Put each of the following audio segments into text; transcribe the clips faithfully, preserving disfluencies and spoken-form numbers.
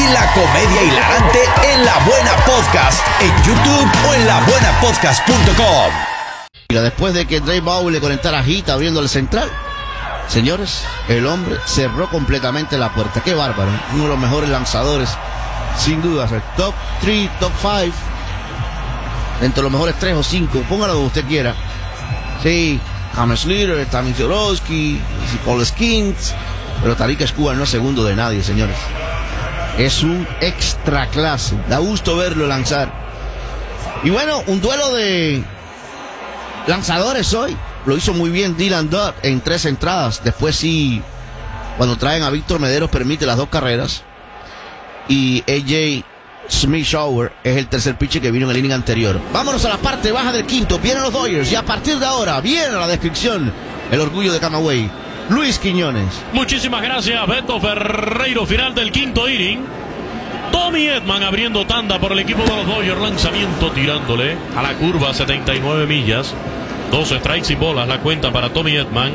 la comedia hilarante en La Buena Podcast, en YouTube o en la buena podcast punto com. Después de que Dre Bowie le conectara hit abriendo el central, señores, el hombre cerró completamente la puerta. Qué bárbaro, uno de los mejores lanzadores, sin dudas, el top tres, top cinco, entre los mejores tres o cinco, póngalo donde usted quiera. Sí, James Leader, Tammy Zorowski, Paul Skins, pero Tarik Skubal no es segundo de nadie, señores. Es un extra clase, da gusto verlo lanzar. Y bueno, un duelo de lanzadores hoy. Lo hizo muy bien Dylan Dodd en tres entradas. Después sí, cuando traen a Víctor Mederos, permite las dos carreras. Y A J Smith-Shawver es el tercer pitcher que vino en el inning anterior. Vámonos a la parte baja del quinto. Vienen los Dodgers y a partir de ahora viene la descripción. El orgullo de Camagüey, Luis Quiñones. Muchísimas gracias, Beto Ferreiro. Final del quinto inning. Tommy Edman abriendo tanda por el equipo de los Dodgers. Lanzamiento tirándole a la curva, setenta y nueve millas. Dos strikes y bolas la cuenta para Tommy Edman.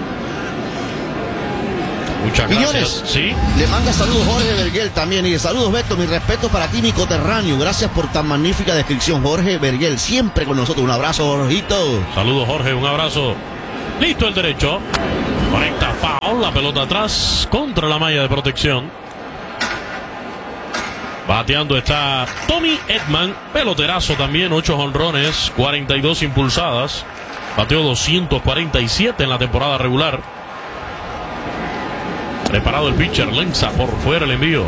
Muchas gracias. Quiñones, ¿sí? Le manda saludos Jorge Berguel también. Y de saludos, Beto, mi respeto para ti, mi coterráneo. Gracias por tan magnífica descripción, Jorge Berguel. Siempre con nosotros. Un abrazo, Jorgito. Saludos, Jorge, un abrazo. Listo el derecho. Conecta foul, la pelota atrás contra la malla de protección. Bateando está Tommy Edman, peloterazo también, ocho jonrones, cuarenta y dos impulsadas. Bateó doscientos cuarenta y siete en la temporada regular. Preparado el pitcher, lanza por fuera el envío.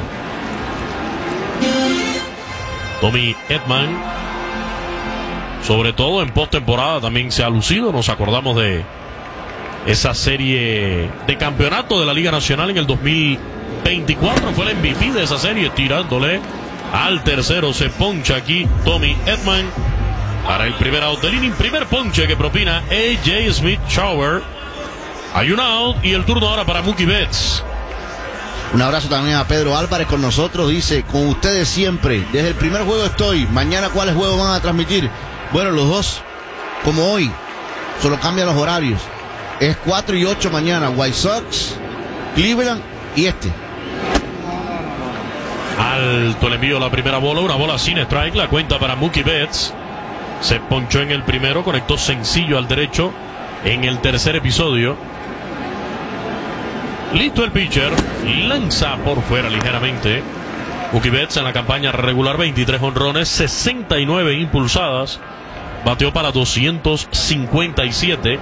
Tommy Edman, sobre todo en postemporada, también se ha lucido. Nos acordamos de esa serie de campeonato de la Liga Nacional en el dos mil veinticuatro. Fue el M V P de esa serie, tirándole al tercero. Se poncha aquí Tommy Edman para el primer out del inning. Primer ponche que propina A J Smith-Shawver. Hay un out y el turno ahora para Mookie Betts. Un abrazo también a Pedro Álvarez con nosotros. Dice, con ustedes siempre, desde el primer juego estoy. Mañana, ¿cuáles juegos van a transmitir? Bueno, los dos, como hoy, solo cambian los horarios. Es cuatro y ocho mañana, White Sox, Cleveland y este. Alto el envío, la primera bola, una bola sin strike, la cuenta para Mookie Betts. Se ponchó en el primero, conectó sencillo al derecho en el tercer episodio. Listo el pitcher, lanza por fuera ligeramente. Mookie Betts en la campaña regular, veintitrés jonrones, sesenta y nueve impulsadas. Bateó para doscientos cincuenta y siete.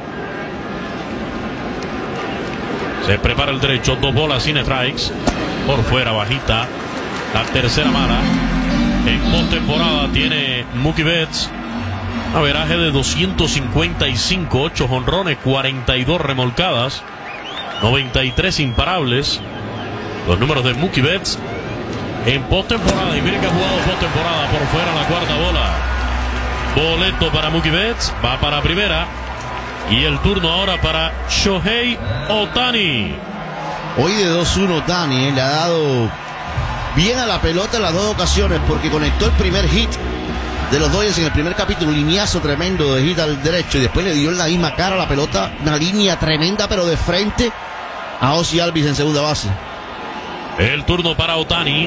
Se prepara el derecho, dos bolas sin strikes. Por fuera, bajita. La tercera mala. En postemporada tiene Mookie Betts averaje de doscientos cincuenta y cinco, ocho jonrones, cuarenta y dos remolcadas, noventa y tres imparables. Los números de Mookie Betts en postemporada. Y miren que ha jugado postemporada. Por fuera la cuarta bola. Boleto para Mookie Betts. Va para primera. Y el turno ahora para Shohei Ohtani. Hoy de dos uno Ohtani, eh, le ha dado bien a la pelota en las dos ocasiones, porque conectó el primer hit de los Dodgers en el primer capítulo, un lineazo tremendo de hit al derecho, y después le dio en la misma cara a la pelota, una línea tremenda pero de frente a Ozzie Albies en segunda base. El turno para Ohtani.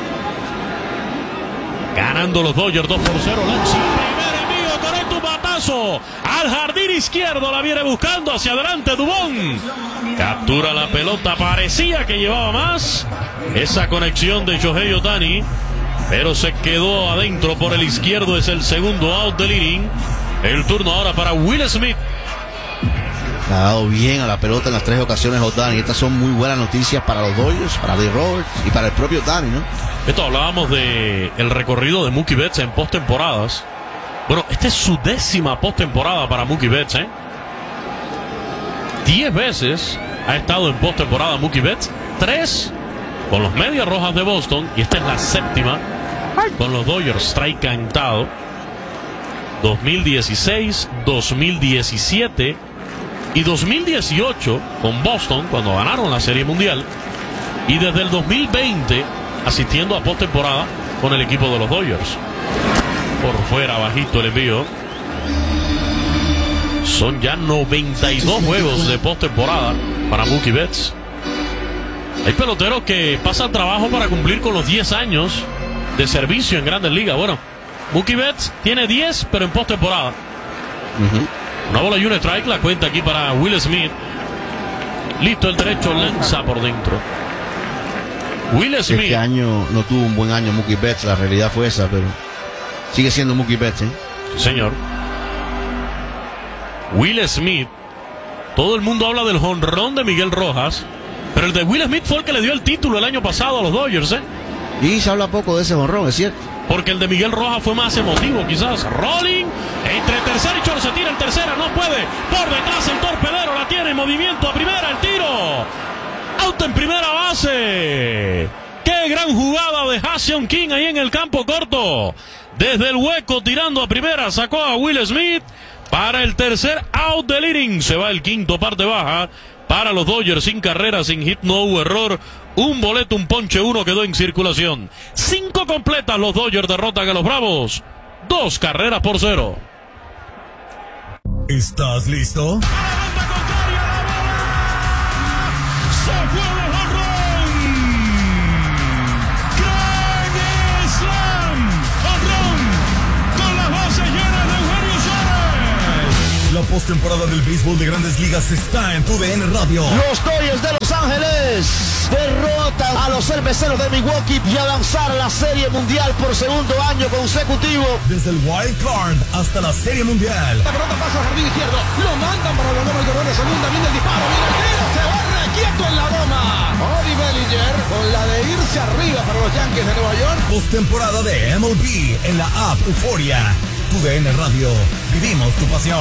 Ganando los Dodgers dos por cero. Lanza primer envío, conecta un batazo al jardín izquierdo, la viene buscando hacia adelante Dubón. Captura la pelota, parecía que llevaba más esa conexión de Shohei Ohtani, pero se quedó adentro por el izquierdo. Es el segundo out del inning. El turno ahora para Will Smith. Le ha dado bien a la pelota en las tres ocasiones Ohtani. Estas son muy buenas noticias para los Dodgers, para Dave Roberts y para el propio Ohtani, ¿no? Esto hablábamos de el recorrido de Mookie Betts en postemporadas. Bueno, esta es su décima postemporada para Mookie Betts, ¿eh? Diez veces ha estado en postemporada Mookie Betts. Tres con los Medias Rojas de Boston. Y esta es la séptima con los Dodgers. Strike cantado. dos mil dieciséis, dos mil diecisiete y dos mil dieciocho con Boston, cuando ganaron la Serie Mundial. Y desde el dos mil veinte asistiendo a postemporada con el equipo de los Dodgers. Por fuera, bajito el envío. Son ya noventa y dos juegos de postemporada para Mookie Betts. Hay peloteros que pasan trabajo para cumplir con los diez años de servicio en Grandes Ligas. Bueno, Mookie Betts tiene diez, pero en postemporada. Uh-huh. Una bola y un strike, la cuenta aquí para Will Smith. Listo el derecho, lanza por dentro. Will Smith. Este año no tuvo un buen año Mookie Betts, la realidad fue esa, pero sigue siendo Mookie Betts, ¿eh? Señor. Will Smith. Todo el mundo habla del jonrón de Miguel Rojas, pero el de Will Smith fue el que le dio el título el año pasado a los Dodgers, ¿eh? Y se habla poco de ese jonrón, es cierto. Porque el de Miguel Rojas fue más emotivo, quizás. Rolling entre tercera y short, se tira en tercera, no puede. Por detrás el torpedero, la tiene en movimiento a primera, el tiro. Out en primera base. Qué gran jugada de Ha-Seong Kim ahí en el campo corto. Desde el hueco tirando a primera, sacó a Will Smith para el tercer out del inning. Se va el quinto, parte baja para los Dodgers, sin carrera, sin hit, no hubo error. Un boleto, un ponche, uno quedó en circulación. Cinco completas, los Dodgers derrotan a los Bravos. Dos carreras por cero. ¿Estás listo? La postemporada del béisbol de Grandes Ligas está en tu D N Radio. Los Dodgers de Los Ángeles derrotan a los cerveceros de Milwaukee y avanzar a la Serie Mundial por segundo año consecutivo. Desde el Wild Card hasta la Serie Mundial. La pelota pasa al jardín izquierdo, lo mandan para la número de segunda, viene el disparo, viene el tiro, se va requieto en la goma. Bobby Bellinger con la de irse arriba para los Yankees de Nueva York. Postemporada de M L B en la app Euforia. Tu D N Radio, vivimos tu pasión.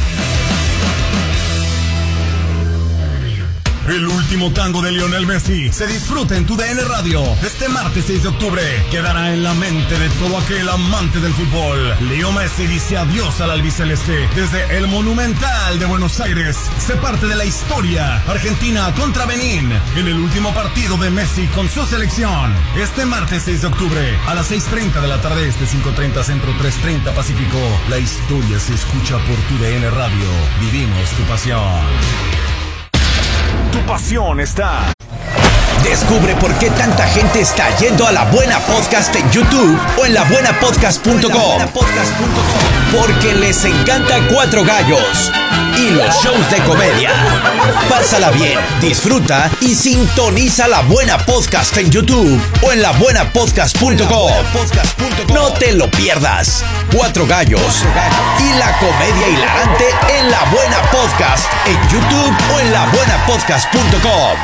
El último tango de Lionel Messi se disfruta en tu D N Radio. Este martes seis de octubre quedará en la mente de todo aquel amante del fútbol. Leo Messi dice adiós al albiceleste desde el Monumental de Buenos Aires. Se parte de la historia. Argentina contra Benín en el último partido de Messi con su selección. Este martes seis de octubre a las seis treinta de la tarde este, cinco treinta centro, tres treinta pacífico. La historia se escucha por tu D N Radio. Vivimos tu pasión. Tu pasión está. Descubre por qué tanta gente está yendo a La Buena Podcast en YouTube o en la buena podcast punto com. Porque les encanta Cuatro Gallos y los shows de comedia. Pásala bien, disfruta y sintoniza La Buena Podcast en YouTube o en la buena podcast punto com. No te lo pierdas. Cuatro Gallos y la comedia hilarante en La Buena Podcast en YouTube o en la buena podcast punto com.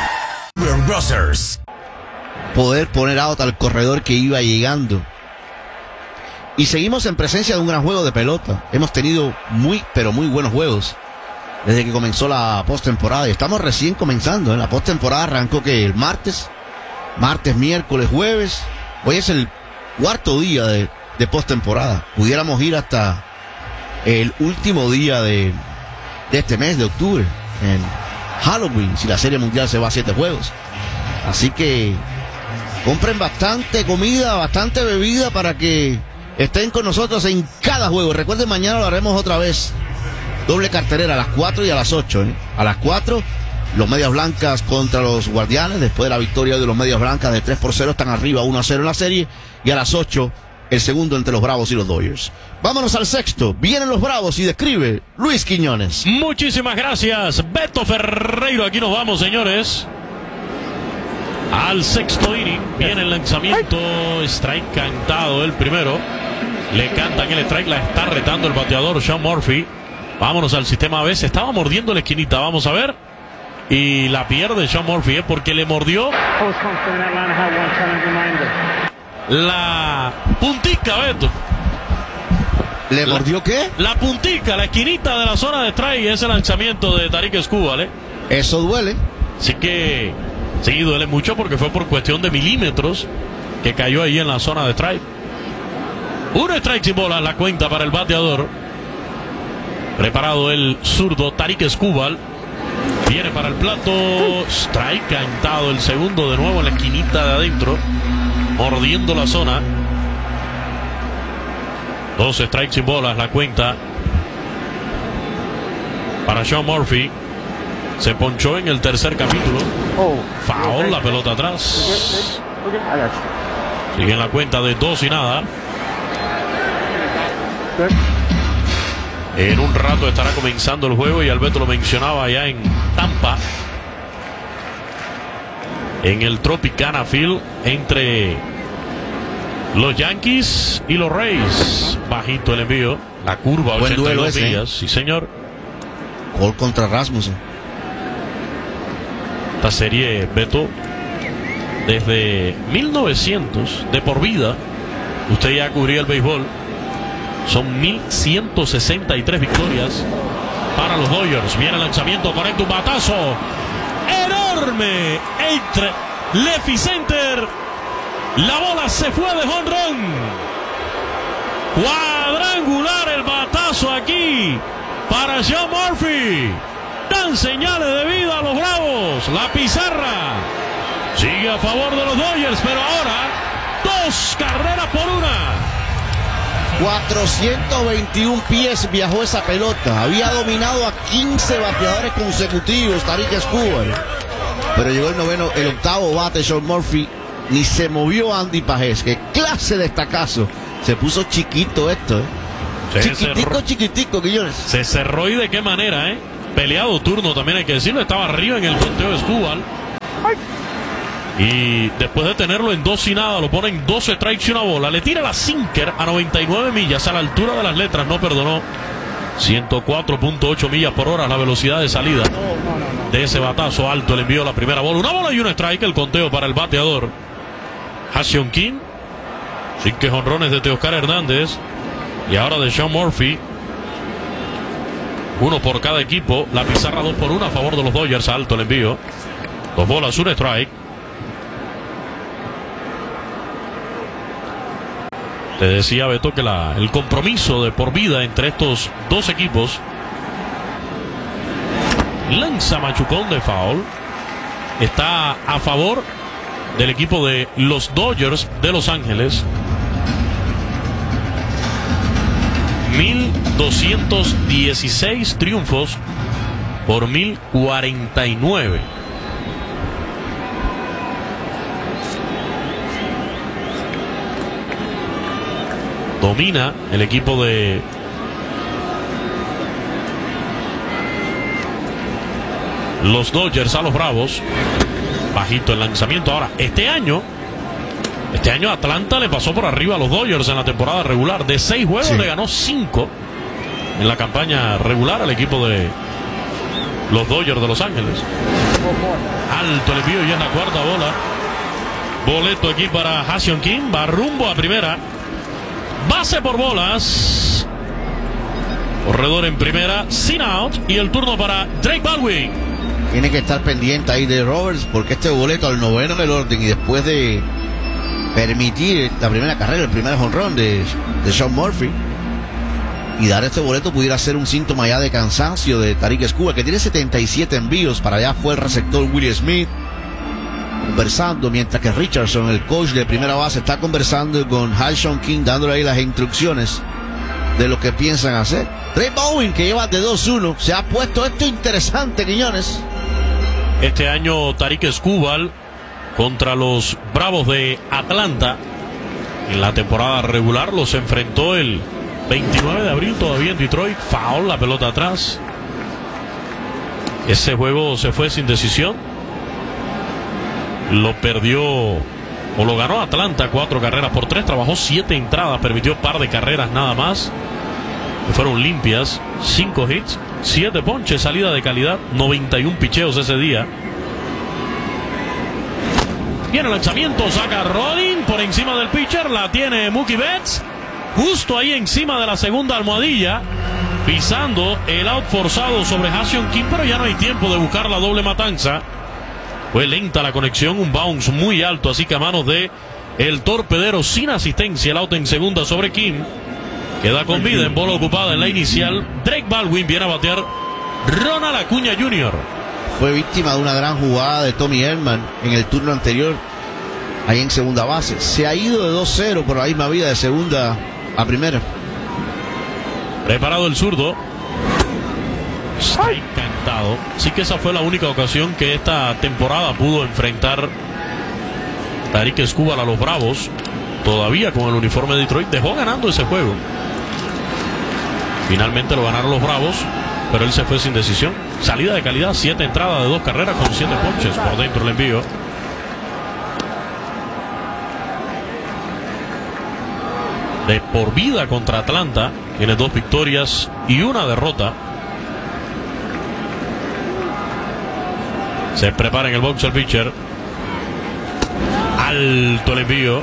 Poder poner out al corredor que iba llegando. Y seguimos en presencia de un gran juego de pelota. Hemos tenido muy, pero muy buenos juegos desde que comenzó la postemporada. Y estamos recién comenzando. ¿eh? La postemporada arrancó que el martes, martes, miércoles, jueves. Hoy es el cuarto día de, de postemporada. Pudiéramos ir hasta el último día de, de este mes de octubre, en Halloween, si la Serie Mundial se va a siete juegos. Así que compren bastante comida, bastante bebida para que estén con nosotros en cada juego. Recuerden, mañana lo haremos otra vez. Doble cartelera a las cuatro y a las ocho. ¿eh? A las cuatro, los Medias Blancas contra los Guardianes. Después de la victoria de los Medias Blancas de tres por cero, están arriba uno a cero en la serie. Y a las ocho, el segundo entre los Bravos y los Dodgers. Vámonos al sexto. Vienen los Bravos y describe Luis Quiñones. Muchísimas gracias, Beto Ferreiro. Aquí nos vamos, señores. Al sexto inning. Viene el lanzamiento. Strike cantado el primero. Le cantan el strike. La está retando el bateador Sean Murphy. Vámonos al sistema B. Se estaba mordiendo la esquinita. Vamos a ver. Y la pierde Sean Murphy, ¿eh? Porque le mordió la puntica, Beto. ¿Le mordió qué? La puntica, la esquinita de la zona de strike. Ese lanzamiento de Tarik Skubal, ¿eh? Eso duele. Así que sí, duele mucho porque fue por cuestión de milímetros que cayó ahí en la zona de strike. Un strike sin bola, la cuenta para el bateador. Preparado el zurdo Tarik Skubal. Viene para el plato. Strike cantado el segundo de nuevo en la esquinita de adentro. Mordiendo la zona. Dos strikes sin bolas, la cuenta para Sean Murphy. Se ponchó en el tercer capítulo. Foul, la pelota atrás. Sigue en la cuenta de dos y nada. En un rato estará comenzando el juego y Alberto lo mencionaba allá en Tampa, en el Tropicana Field, entre los Yankees y los Rays. Bajito el envío, la curva, buen ochenta y dos duelo millas, ese, ¿eh? Sí señor. Gol contra Rasmussen. Esta serie, Beto, desde mil novecientos, de por vida, usted ya cubría el béisbol. Son mil ciento sesenta y tres victorias para los Dodgers. Viene el lanzamiento, conecta un batazo enorme entre left y center. La bola se fue de home run. Cuadrangular el batazo aquí para Sean Murphy. Dan señales de vida a los Bravos. La pizarra sigue a favor de los Dodgers, pero ahora dos carreras por una. cuatrocientos veintiún pies viajó esa pelota. Había dominado a quince bateadores consecutivos Tarik Skubal, pero llegó el noveno, el octavo bate Sean Murphy. Ni se movió Andy Pajés. Qué clase de estacazo. Se puso chiquito esto, ¿eh? Se chiquitico, cerró. chiquitico, Guillones. Se cerró, y de qué manera, ¿eh? Peleado turno, también hay que decirlo. Estaba arriba en el conteo de Skubal. Y después de tenerlo en dos y nada, lo ponen dos strikes y una bola. Le tira la sinker a noventa y nueve millas, a la altura de las letras. No perdonó. ciento cuatro punto ocho millas por hora la velocidad de salida de ese batazo alto. Le envió la primera bola. Una bola y un strike. El conteo para el bateador Ha-Seong Kim. Sin que jonrones de Teoscar Hernández. Y ahora de Sean Murphy. Uno por cada equipo. La pizarra dos por uno a favor de los Dodgers. Alto el envío. Dos bolas, un strike. Te decía, Beto, que la, el compromiso de por vida entre estos dos equipos. Lanza machucón de foul. Está a favor del equipo de los Dodgers de Los Ángeles. mil doscientos dieciséis triunfos por mil cuarenta y nueve. Domina el equipo de los Dodgers a los Bravos. Bajito el lanzamiento. Ahora, este año Este año Atlanta le pasó por arriba a los Dodgers en la temporada regular. De seis juegos, sí, le ganó cinco en la campaña regular al equipo de los Dodgers de Los Ángeles. Alto el envío y en la cuarta bola. Boleto aquí para Ha-Seong Kim. Va rumbo a primera. Base por bolas. Corredor en primera, sin out. Y el turno para Drake Baldwin. Tiene que estar pendiente ahí de Roberts, porque este boleto al noveno en el orden, y después de permitir la primera carrera, el primer jonrón de, de Sean Murphy, y dar este boleto pudiera ser un síntoma ya de cansancio de Tarik Skubal, que tiene setenta y siete envíos. Para allá fue el receptor Willie Smith conversando, mientras que Richardson, el coach de primera base, está conversando con Ha-Seong Kim, dándole ahí las instrucciones de lo que piensan hacer. Drake Baldwin, que lleva de dos uno, se ha puesto esto interesante, Quiñones. Este año Tarik Skubal contra los Bravos de Atlanta en la temporada regular los enfrentó el veintinueve de abril todavía en Detroit. Foul, la pelota atrás. Ese juego se fue sin decisión. Lo perdió o lo ganó Atlanta cuatro carreras por tres. Trabajó siete entradas, permitió par de carreras nada más, que fueron limpias. Cinco hits, siete ponches, salida de calidad, noventa y uno picheos ese día. Viene el lanzamiento, saca Rodin por encima del pitcher, la tiene Mookie Betts, justo ahí encima de la segunda almohadilla, pisando el out forzado sobre Ha-Seong Kim, pero ya no hay tiempo de buscar la doble matanza. Fue lenta la conexión, un bounce muy alto, así que a manos de el torpedero sin asistencia. El out en segunda sobre Kim. Queda con vida en bola ocupada en la inicial. Drake Baldwin viene a batear Ronald Acuña junior Fue víctima de una gran jugada de Tommy Edman en el turno anterior, ahí en segunda base. Se ha ido de dos cero por la misma vida de segunda a primera. Preparado el zurdo. Está encantado. Sí que esa fue la única ocasión que esta temporada pudo enfrentar Tarik Skubal a los Bravos. Todavía con el uniforme de Detroit. Dejó ganando ese juego. Finalmente lo ganaron los Bravos, pero él se fue sin decisión. Salida de calidad, siete entradas de dos carreras con siete ponches. Por dentro el envío. De por vida contra Atlanta. Tiene dos victorias y una derrota. Se prepara en el box el pitcher. Alto el envío.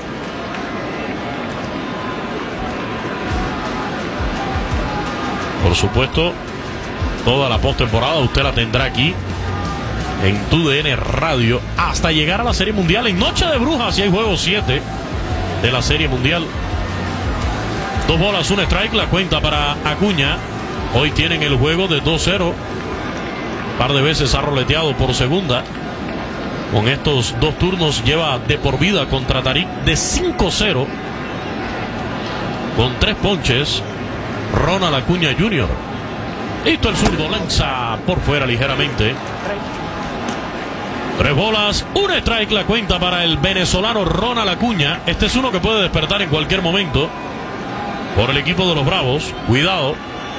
Por supuesto, toda la postemporada usted la tendrá aquí en Tu D N Radio hasta llegar a la Serie Mundial en Noche de Brujas. Y hay juego siete de la Serie Mundial. Dos bolas, un strike, la cuenta para Acuña. Hoy tienen el juego de dos cero. Un par de veces ha roleteado por segunda. Con estos dos turnos lleva de por vida contra Tarik de cinco cero. Con tres ponches. Ronald Acuña junior Listo el zurdo, lanza por fuera ligeramente. Tres bolas, un strike, la cuenta para el venezolano Ronald Acuña. Este es uno que puede despertar en cualquier momento por el equipo de los Bravos. Cuidado.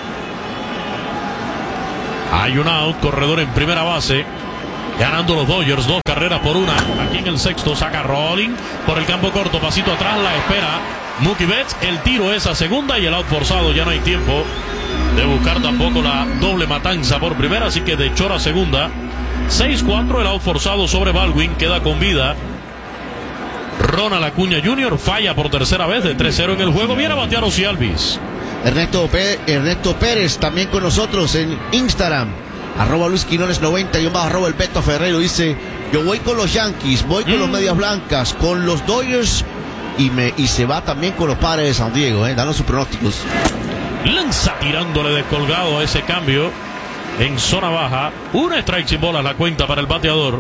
Hay un out, corredor en primera base. Ganando los Dodgers, dos carreras por una. Aquí en el sexto, saca rolling por el campo corto, pasito atrás, la espera Mookie Betts. El tiro es a segunda y el out forzado. Ya no hay tiempo de buscar tampoco la doble matanza por primera, así que de chora a segunda. seis cuatro, el out forzado sobre Baldwin, queda con vida Ronald Acuña junior Falla por tercera vez de tres cero en el juego. Viene a batear Ozzie Albies. Ernesto, Pérez, Ernesto Pérez también con nosotros en Instagram. Arroba Luis Quinones noventa y un más arroba el Beto Ferrero. Dice: yo voy con los Yankees, voy con mm. los Medias Blancas, con los Dodgers y, me, y se va también con los Padres de San Diego, eh, dando sus pronósticos. Lanza tirándole descolgado a ese cambio en zona baja. Una strike sin bolas, la cuenta para el bateador.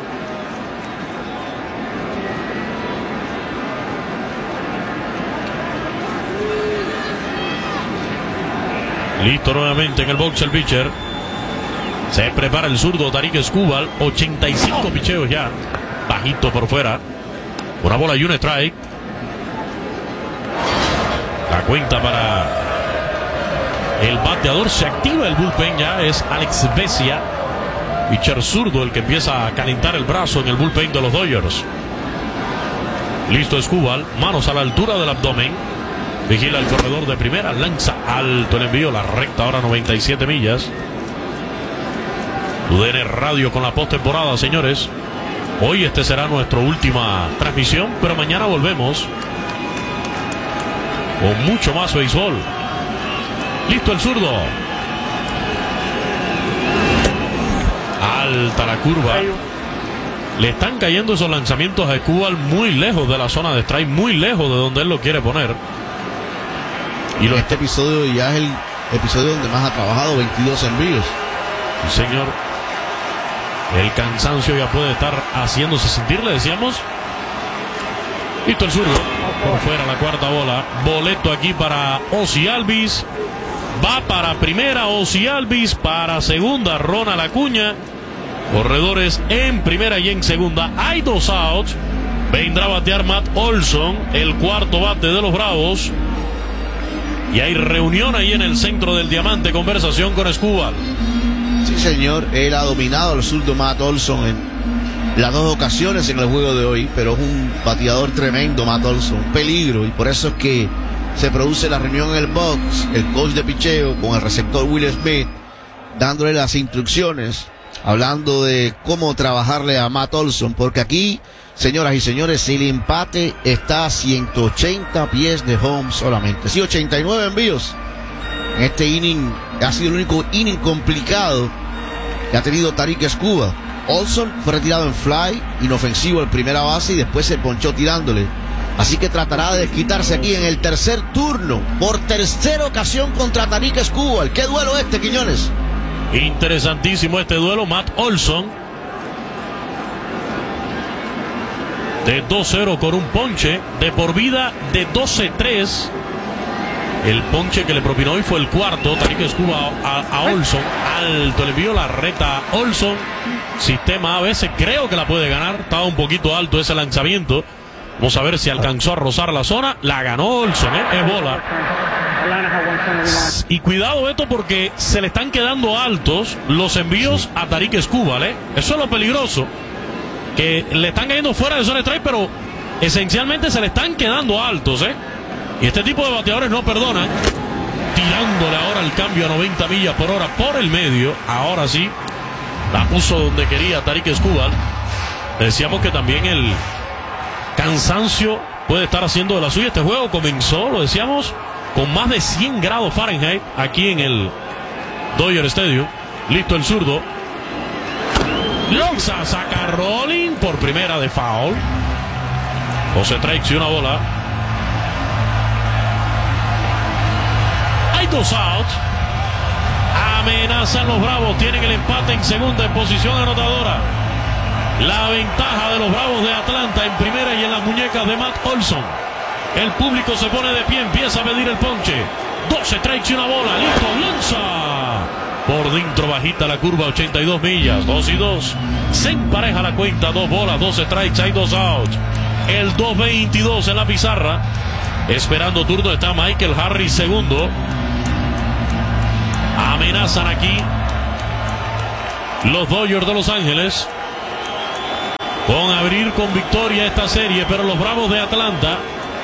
Listo nuevamente en el box el pitcher. Se prepara el zurdo Tarik Skubal. ochenta y cinco picheos ya. Bajito por fuera. Una bola y un strike. La cuenta para el bateador. Se activa el bullpen ya. Es Alex Vesia, pitcher zurdo, el que empieza a calentar el brazo en el bullpen de los Dodgers. Listo Skubal. Manos a la altura del abdomen. Vigila el corredor de primera. Lanza alto el envío. La recta ahora noventa y siete millas. Tu D N Radio con la postemporada, señores. Hoy este será nuestra última transmisión, pero mañana volvemos con mucho más béisbol. Listo el zurdo. Alta la curva. Le están cayendo esos lanzamientos a Skubal muy lejos de la zona de strike, muy lejos de donde él lo quiere poner. Y lo este episodio ya es el episodio donde más ha trabajado, veintidós envíos. Sí, señor. El cansancio ya puede estar haciéndose sentir, le decíamos. Listo el zurdo. Por fuera la cuarta bola. Boleto aquí para Ozzie Albies. Va para primera Ozzie Albies. Para segunda Ronald Acuña. Corredores en primera y en segunda. Hay dos outs. Vendrá a batear Matt Olson, el cuarto bate de los Bravos. Y hay reunión ahí en el centro del diamante. Conversación con Skubal. Sí, señor, él ha dominado al zurdo Matt Olson en las dos ocasiones en el juego de hoy, pero es un bateador tremendo Matt Olson, un peligro, y por eso es que se produce la reunión en el box, el coach de picheo con el receptor Will Smith, dándole las instrucciones, hablando de cómo trabajarle a Matt Olson, porque aquí, señoras y señores, el empate está a ciento ochenta pies de home solamente, sí, ochenta y nueve envíos. En este inning ha sido el único inning complicado que ha tenido Tarik Skubal. Olson fue retirado en fly, inofensivo en primera base, y después se ponchó tirándole. Así que tratará de desquitarse aquí en el tercer turno, por tercera ocasión contra Tarik Skubal. ¿Qué duelo este, Quiñones? Interesantísimo este duelo. Matt Olson de dos cero con un ponche, de por vida de doce tres. El ponche que le propinó hoy fue el cuarto. Tarik Skubal a, a Olson. Alto, le envió la reta a Olson. Sistema A veces creo que la puede ganar. Estaba un poquito alto ese lanzamiento. Vamos a ver si alcanzó a rozar la zona. La ganó Olson, ¿eh? Es bola. Y cuidado, Beto, porque se le están quedando altos los envíos a Tarik Skubal, ¿eh? Eso es lo peligroso. Que le están cayendo fuera de zona de strike, pero esencialmente se le están quedando altos, ¿eh? Y este tipo de bateadores no perdonan. Tirándole ahora el cambio a noventa millas por hora por el medio. Ahora sí, la puso donde quería Tarik Skubal. Decíamos que también el cansancio puede estar haciendo de la suya. Este juego comenzó, lo decíamos, con más de cien grados Fahrenheit aquí en el Dodger Stadium. Listo el zurdo. Lanza, saca Rolling por primera de foul. doce strikes y una bola. Hay dos outs. Amenazan los Bravos. Tienen el empate en segunda en posición anotadora. La ventaja de los Bravos de Atlanta en primera y en las muñecas de Matt Olson. El público se pone de pie, empieza a medir el ponche. doce strikes y una bola. Listo, lanza. Por dentro bajita la curva, ochenta y dos millas. dos y dos. Se empareja la cuenta. Dos bolas, dos strikes, hay dos outs. El dos veintidós en la pizarra. Esperando turno está Michael Harris segundo. Amenazan aquí los Dodgers de Los Ángeles con abrir con victoria esta serie, pero los Bravos de Atlanta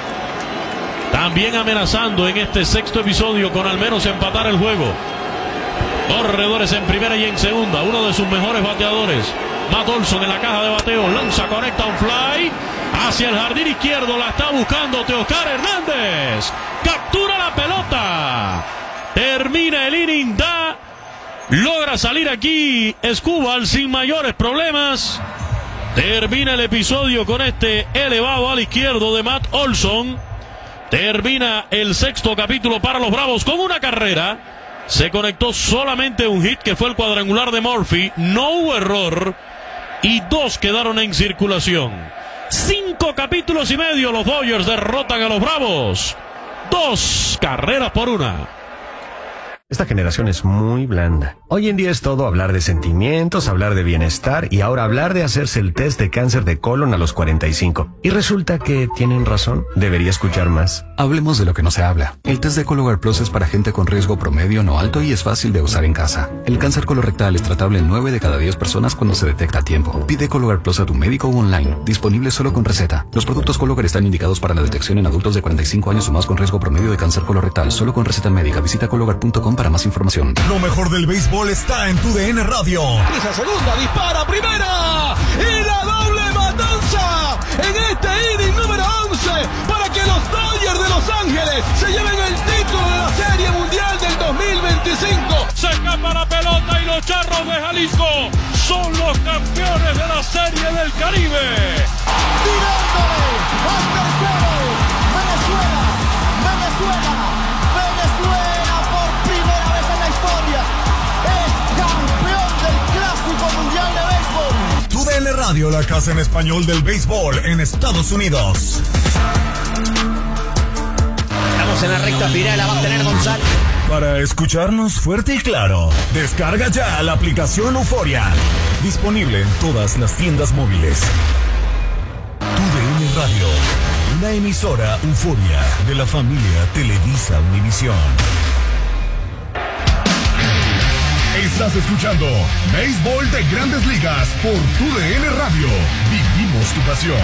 también amenazando en este sexto episodio con al menos empatar el juego. Corredores en primera y en segunda. Uno de sus mejores bateadores, Matt Olson, en la caja de bateo. Lanza, conecta un fly hacia el jardín izquierdo. La está buscando Teoscar Hernández. Captura la pelota. Termina el inning. Da. Logra salir aquí Skubal sin mayores problemas. Termina el episodio con este elevado al izquierdo de Matt Olson. Termina el sexto capítulo para los Bravos con una carrera. Se conectó solamente un hit, que fue el cuadrangular de Murphy. No hubo error. Y dos quedaron en circulación. Cinco capítulos y medio. Los Dodgers derrotan a los Bravos. Dos carreras por una. Esta generación es muy blanda. Hoy en día es todo hablar de sentimientos, hablar de bienestar y ahora hablar de hacerse el test de cáncer de colon a los cuarenta y cinco. Y resulta que tienen razón. Debería escuchar más. Hablemos de lo que no se habla. El test de Cologuard Plus es para gente con riesgo promedio no alto y es fácil de usar en casa. El cáncer colorectal es tratable en nueve de cada diez personas cuando se detecta a tiempo. Pide Cologuard Plus a tu médico o online. Disponible solo con receta. Los productos Cologuard están indicados para la detección en adultos de cuarenta y cinco años o más con riesgo promedio de cáncer colorectal. Solo con receta médica. Visita cologuard punto com para más información. Lo mejor del béisbol está en tu D N Radio. Esa segunda, dispara primera y la doble matanza en este inning número once para que los Dodgers de Los Ángeles se lleven el título de la Serie Mundial del dos mil veinticinco. Se escapa la pelota y los Charros de Jalisco son los campeones de la Serie del Caribe. Tirándole al tercero, Venezuela, Venezuela, Venezuela por primera vez en la historia es campeón del Clásico Mundial de Béisbol. Tu D N Radio, la casa en español del béisbol en Estados Unidos. Estamos en la recta final, la va a tener González. Para escucharnos fuerte y claro, descarga ya la aplicación Euforia. Disponible en todas las tiendas móviles. Tu D N Radio, una emisora Euforia de la familia Televisa Univisión. Estás escuchando Béisbol de Grandes Ligas por Tu D N Radio. Vivimos tu pasión.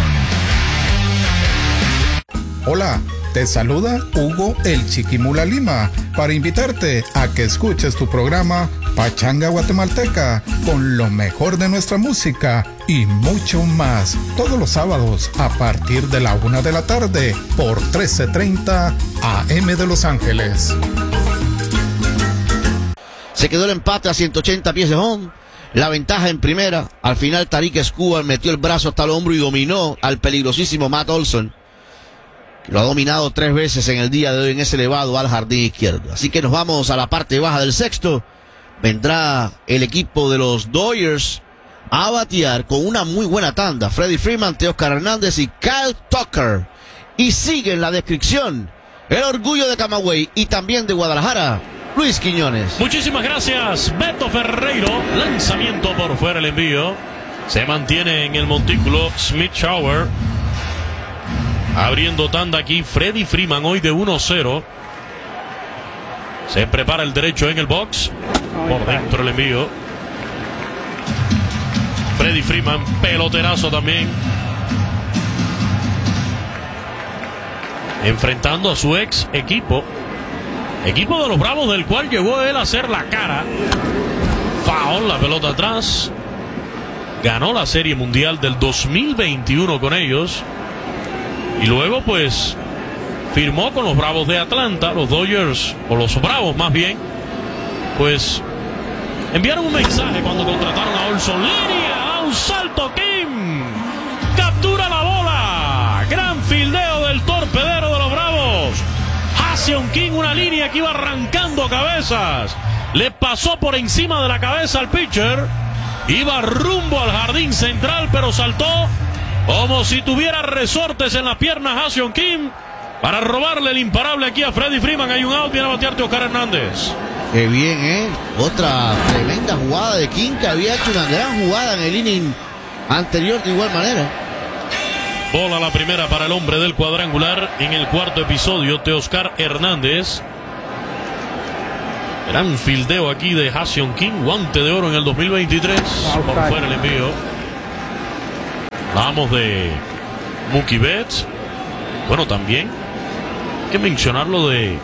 Hola, te saluda Hugo el Chiquimula Lima para invitarte a que escuches tu programa Pachanga Guatemalteca con lo mejor de nuestra música y mucho más todos los sábados a partir de la una de la tarde por trece treinta A M de Los Ángeles. Se quedó el empate a ciento ochenta pies de home. La ventaja en primera. Al final Tarik Skubal metió el brazo hasta el hombro y dominó al peligrosísimo Matt Olson, que lo ha dominado tres veces en el día de hoy en ese elevado al jardín izquierdo. Así que nos vamos a la parte baja del sexto. Vendrá el equipo de los Dodgers a batear con una muy buena tanda. Freddie Freeman, Teoscar Hernández y Kyle Tucker. Y sigue en la descripción el orgullo de Camagüey y también de Guadalajara, Luis Quiñones. Muchísimas gracias, Beto Ferreiro. Lanzamiento por fuera, el envío. Se mantiene en el montículo Smith Shower. Abriendo tanda aquí Freddy Freeman hoy de uno cero. Se prepara el derecho en el box. Por dentro el envío. Freddy Freeman, peloterazo también. Enfrentando a su ex equipo. Equipo de los Bravos, del cual llegó él a hacer la cara. Foul, la pelota atrás. Ganó la Serie Mundial del dos mil veintiuno con ellos. Y luego pues firmó con los Bravos de Atlanta. Los Dodgers, o los Bravos más bien, pues enviaron un mensaje cuando contrataron a Olson. Línea, da un salto Kim. Captura la bola. Gran fildeo del torpedero de los Bravos. Ha-Seong Kim, una línea que iba arrancando cabezas. Le pasó por encima de la cabeza al pitcher. Iba rumbo al jardín central, pero saltó como si tuviera resortes en las piernas Ha-Seong Kim para robarle el imparable aquí a Freddy Freeman. Hay un out, viene a batearte Oscar Hernández. Qué bien, ¿eh? Otra tremenda jugada de Kim, que había hecho una gran jugada en el inning anterior de igual manera. Bola la primera para el hombre del cuadrangular en el cuarto episodio, Teoscar Hernández. Gran fildeo aquí de Ha-Seong Kim, guante de oro en el dos mil veintitrés. Por fuera el envío. Hablamos de Mookie Betts. Bueno, también hay que mencionar lo de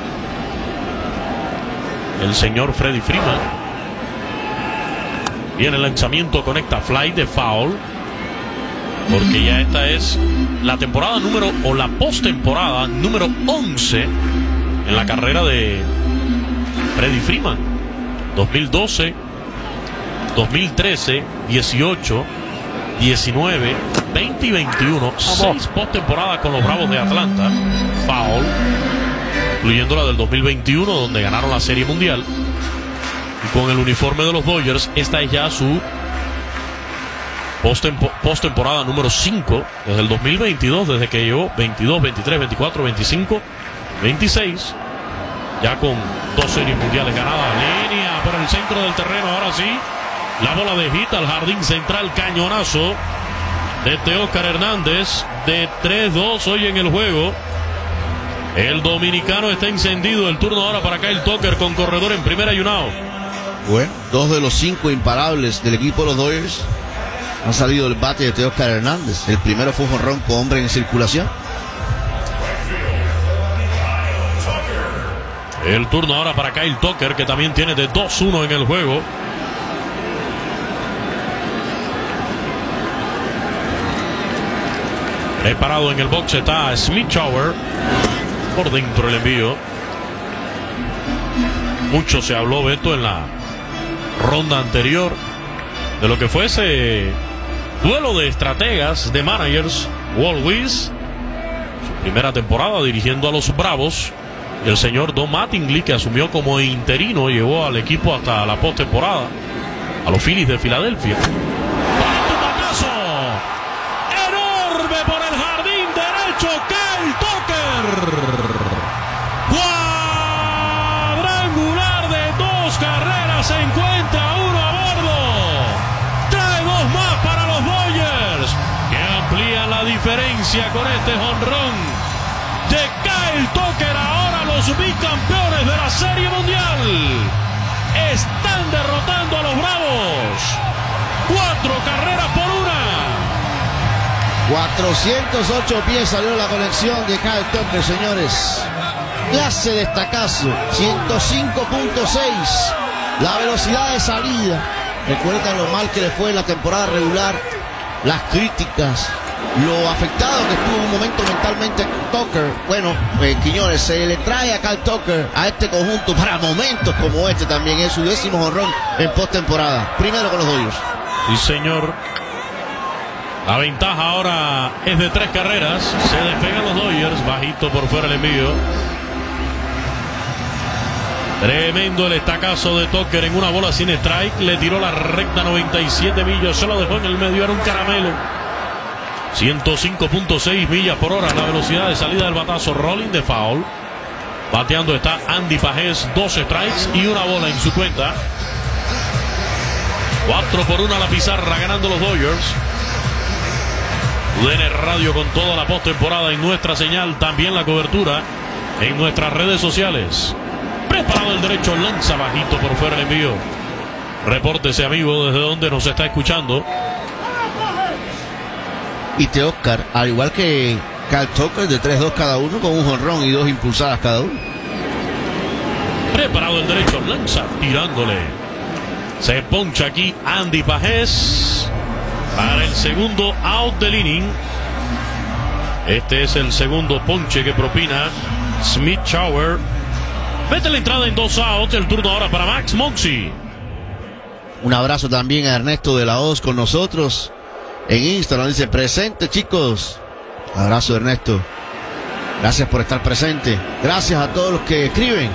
el señor Freddy Freeman. Viene el lanzamiento, conecta fly de foul. Porque ya esta es la temporada número, o la postemporada número once en la carrera de Freddy Freeman. dos mil doce, dos mil trece, dieciocho, diecinueve, veinte y veintiuno. Seis postemporadas con los Bravos de Atlanta. Foul. Incluyendo la del dos mil veintiuno, donde ganaron la Serie Mundial. Y con el uniforme de los Dodgers, esta es ya su postemporada número cinco desde el dos mil veintidós, desde que llegó. Veintidós, veintitrés, veinticuatro, veinticinco, veintiséis. Ya con dos series mundiales ganadas. Línea por el centro del terreno. Ahora sí, la bola de hit al jardín central. Cañonazo de Teoscar Hernández. De tres dos hoy en el juego. El dominicano está encendido. El turno ahora para Kyle Tucker con corredor en primera y un out. Bueno, dos de los cinco imparables del equipo de los Dodgers han salido del bate de Teoscar Hernández. El primero fue un jonrón con hombre en circulación. El turno ahora para Kyle Tucker, que también tiene de dos uno en el juego. Preparado en el box está Smith Shower. Por dentro el envío. Mucho se habló, Beto, en la ronda anterior de lo que fue ese duelo de estrategas, de managers. Walt Weiss, su primera temporada dirigiendo a los Bravos, y el señor Don Mattingly, que asumió como interino, llevó al equipo hasta la postemporada, a los Phillies de Filadelfia. ¡Alto batazo! ¡Enorme por el jardín derecho! ¡Kyle Tucker! ¡Cuadrangular de dos carreras! Se encuentra uno a bordo. Trae dos más para los Dodgers, que amplían la diferencia con este jonrón de Kyle Tucker. Ahora los bicampeones de la Serie Mundial están derrotando a los Bravos. Cuatro carreras por una. cuatrocientos ocho pies salió la conexión de Kyle Tucker, señores. Clase de estacazo. ciento cinco punto seis. La velocidad de salida. Recuerdan lo mal que le fue en la temporada regular. Las críticas. Lo afectado que estuvo un momento mentalmente Tucker. Bueno, eh, Quiñones, se le trae a Kyle Tucker a este conjunto para momentos como este también. Es su décimo jonrón en postemporada. Primero con los Dodgers. Sí, señor. La ventaja ahora es de tres carreras. Se despegan los Dodgers. Bajito por fuera el envío. Tremendo el estacazo de Tucker en una bola sin strike. Le tiró la recta noventa y siete millas. Se lo dejó en el medio. Era un caramelo. ciento cinco punto seis millas por hora. La velocidad de salida del batazo. Rolling de foul. Bateando está Andy Pajés, dos strikes y una bola en su cuenta. Cuatro por una la pizarra, ganando los Dodgers. U D N Radio con toda la postemporada en nuestra señal, también la cobertura en nuestras redes sociales. Preparado el derecho, lanza bajito por fuera el envío. Repórtese, amigo, desde donde nos está escuchando. Y te Oscar, al igual que Cal Tucker, de tres dos cada uno, con un jonrón y dos impulsadas cada uno. Preparado el derecho, lanza, tirándole. Se poncha aquí Andy Pajés para el segundo out del inning. Este es el segundo ponche que propina Smith Shower. Vete la entrada en dos outs. El turno ahora para Max Muncy. Un abrazo también a Ernesto de la Hoz con nosotros en Instagram. Dice: presente, chicos. Abrazo, Ernesto. Gracias por estar presente. Gracias a todos los que escriben.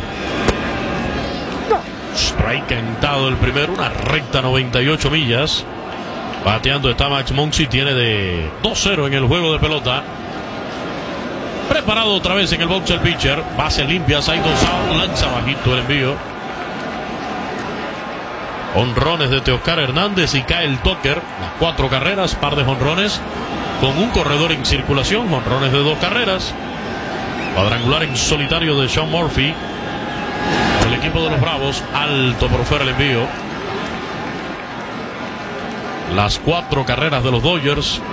Strike cantado el primero, una recta noventa y ocho millas. Bateando está Max Muncy, tiene de dos cero en el juego de pelota. Preparado otra vez en el box el pitcher. Base limpia, hay dos out, lanza bajito el envío. Honrones de Teoscar Hernández y Kyle Tucker. Las cuatro carreras, par de honrones con un corredor en circulación. Honrones de dos carreras. Cuadrangular en solitario de Sean Murphy. El equipo de los Bravos, alto por fuera el envío. Las cuatro carreras de los Dodgers.